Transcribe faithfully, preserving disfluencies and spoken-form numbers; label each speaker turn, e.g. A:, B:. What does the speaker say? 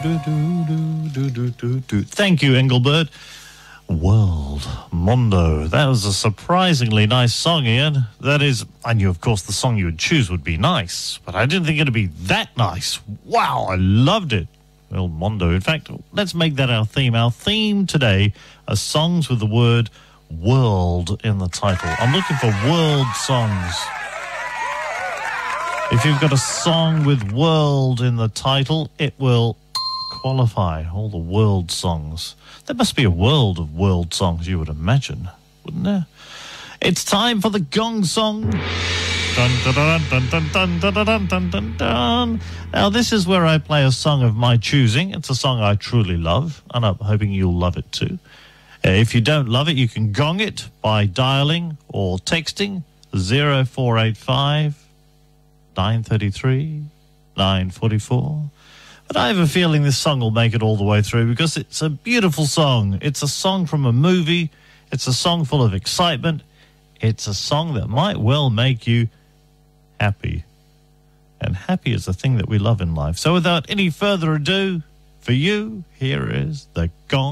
A: do, do, do, do, do, do, do. Thank you, Engelbert. World Mondo. That was a surprisingly nice song, Ian. That is, I knew, of course, the song you would choose would be nice, but I didn't think it'd be that nice. Wow, I loved it. World Mondo. In fact, let's make that our theme. Our theme today are songs with the word world in the title. I'm looking for world songs. If you've got a song with world in the title, it will qualify all the world songs. There must be a world of world songs, you would imagine, wouldn't there? It's time for the gong song. Dun, dun, dun, dun, dun, dun, dun, dun, dun, dun. Now, this is where I play a song of my choosing. It's a song I truly love, and I'm hoping you'll love it too. Uh, if you don't love it, you can gong it by dialing or texting zero four eight five nine three three nine four four. But I have a feeling this song will make it all the way through because it's a beautiful song. It's a song from a movie. It's a song full of excitement. It's a song that might well make you happy. And happy is the thing that we love in life. So without any further ado, for you, here is the gong.